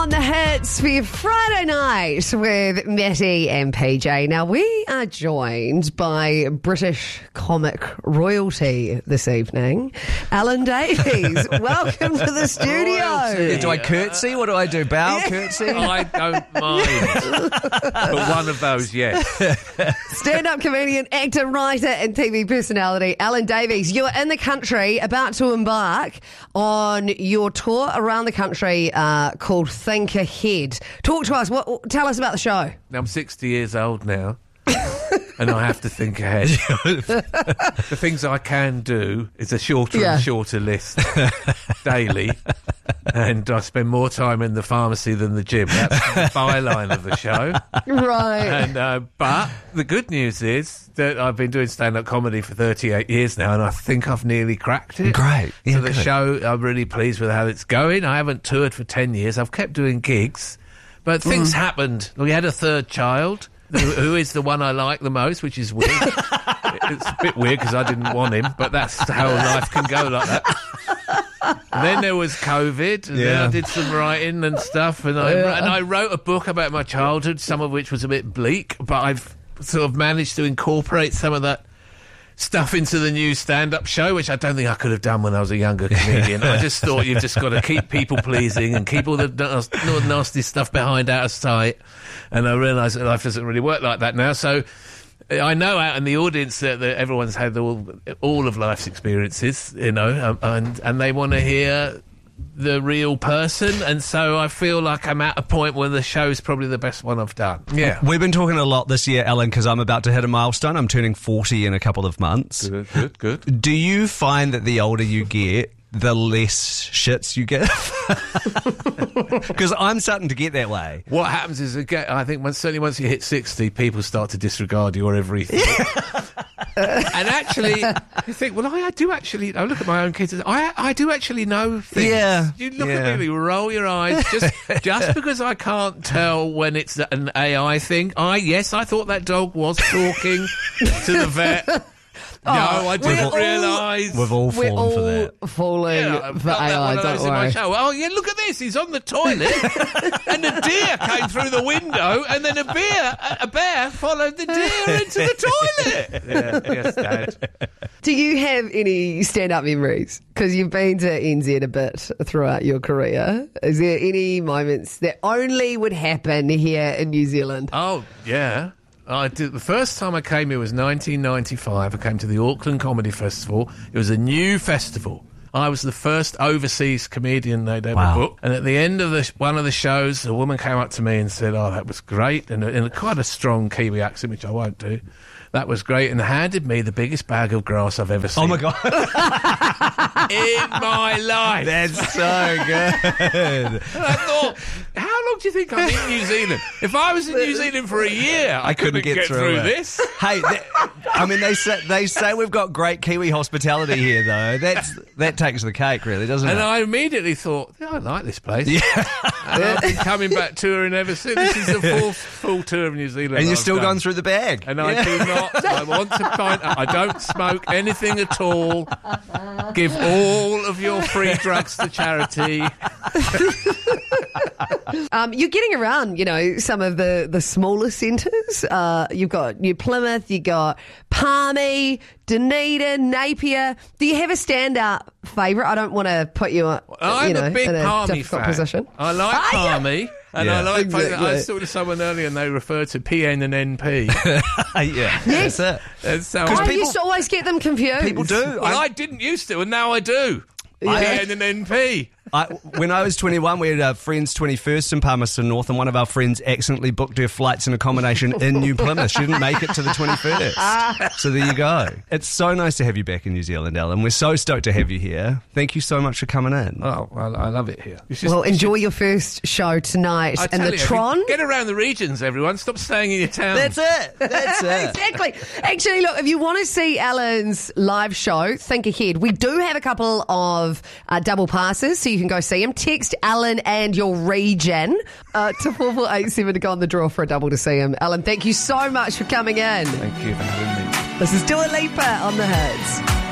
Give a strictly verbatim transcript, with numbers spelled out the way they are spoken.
on the hits for your Friday night with Matty and P J. Now, we are joined by British comic royalty this evening, Alan Davies. Welcome to the studio. Royalty. Do I curtsy? What do I do? Bow, curtsy? I don't mind. But one of those, yes. Stand-up comedian, actor, writer and T V personality, Alan Davies. You're in the country, about to embark on your tour around the country uh, called Think Ahead. Talk to us. What? Tell us about the show. I'm sixty years old now. And I have to think ahead. The things I can do is a shorter Yeah. and shorter list daily. And I spend more time in the pharmacy than the gym. That's the byline of the show. Right. And uh, but the good news is that I've been doing stand-up comedy for thirty-eight years now, and I think I've nearly cracked it. Great. Yeah, so the good. show, I'm really pleased with how it's going. I haven't toured for ten years. I've kept doing gigs, but things Mm-hmm. happened. We had a third child, who, who is the one I like the most, which is weird. It's a bit weird because I didn't want him, but that's how life can go like that. And then there was COVID, and then Yeah. I did some writing and stuff, and I Yeah. and I wrote a book about my childhood, some of which was a bit bleak, but I've sort of managed to incorporate some of that stuff into the new stand-up show, which I don't think I could have done when I was a younger comedian. I just thought you've just got to keep people pleasing and keep all the nas- all the nasty stuff behind out of sight, and I realised that life doesn't really work like that now, so I know out in the audience that, that everyone's had all, all of life's experiences, you know, um, and, and they want to hear the real person, and so I feel like I'm at a point where the show's probably the best one I've done. Yeah. We've been talking a lot this year, Alan, because I'm about to hit a milestone. I'm turning forty in a couple of months. Good, good, good. Do you find that the older you get, the less shits you give? Because I'm starting to get that way. What happens is, again, I think once, certainly once you hit sixty, people start to disregard your everything. And actually, you think, well, I, I do actually, I look at my own kids, I I do actually know things. Yeah, You look yeah. at me, you roll your eyes, just just because I can't tell when it's an A I thing. I, yes, I thought that dog was talking to the vet. No, Oh, I we're didn't all- realise. We've all We're fallen all for that. falling Yeah, I've for got that A I, one of don't those in my worry. show. Oh, yeah, look at this. He's on the toilet. And a deer came through the window, and then a bear, a, a bear followed the deer into the toilet. Yeah, yes, Dad. Do you have any stand-up memories? Because you've been to N Z a bit throughout your career. Is there any moments that only would happen here in New Zealand? Oh, yeah. I did. The first time I came here was nineteen ninety-five. I came to the Auckland Comedy Festival. It was a new festival. I was the first overseas comedian they'd ever Wow. booked. And at the end of the, one of the shows, a woman came up to me and said, oh, that was great, and in quite a strong Kiwi accent, which I won't do. That was great, and handed me the biggest bag of grass I've ever seen. Oh my God. In my life. That's so good. And I thought, how long do you think I'm in New Zealand? If I was in New Zealand for a year, I, I couldn't get through it. this. Hey, that, I mean, they say, they say we've got great Kiwi hospitality here, though. That's That takes the cake, really, doesn't And it? I immediately thought, yeah, I like this place. Yeah. And I've been coming back touring ever since. This is the fourth full tour of New Zealand. and you're I've still done. going through the bag. And I do not. I want to find. I don't smoke anything at all. Give all of your free drugs to charity. Um, you're getting around, you know, some of the, the smaller centres. Uh, you've got New Plymouth, you've got Palmy, Dunedin, Napier. Do you have a stand-up favourite? I don't want to put you, uh, I'm you know, a big in a Palmy difficult fan. position. I like Are you? Palmy. And Yeah. I like. Exactly. I was talking to someone earlier, and they refer to P N and N P. yeah, Yes. that's it. That's how I I, people- used to always get them confused. People do. well, I- I didn't used to, and now I do. Yeah. P N and N P. I, when I was twenty-one, we had a friend's twenty-first in Palmerston North, and one of our friends accidentally booked her flights and accommodation in New Plymouth. She didn't make it to the twenty-first. So there you go. It's so nice to have you back in New Zealand, Alan. We're so stoked to have you here. Thank you so much for coming in. Oh, well, I love it here. It's just- Well, it's enjoy your first show tonight I in tell the you, Tron. Get around the regions, everyone. Stop staying in your town. That's it. That's it. Exactly. Actually, look, if you want to see Alan's live show, think ahead. We do have a couple of uh, double passes, so you can go see him. Text Alan and your region uh, to four four eight seven to go on the draw for a double to see him. Alan, thank you so much for coming in. Thank you for having me. This is Dua Lipa on the Hits.